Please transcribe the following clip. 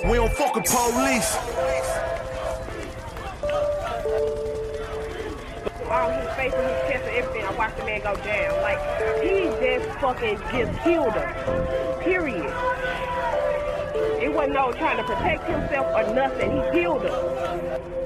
We don't fuck with police. All his face and his chest and everything, I watched the man go down. Like, he just fucking just killed her. Period. It wasn't no trying to protect himself or nothing. He killed her.